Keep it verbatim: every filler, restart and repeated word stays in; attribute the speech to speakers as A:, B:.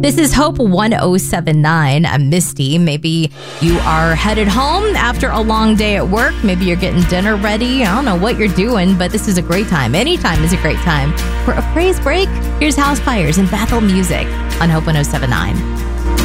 A: This is Hope one oh seven nine. I'm Misty. Maybe you are headed home after a long day at work. Maybe you're getting dinner ready. I don't know what you're doing, but this is a great time. Anytime is a great time. For a praise break, here's House Fires and Bethel Music on Hope one oh seven nine.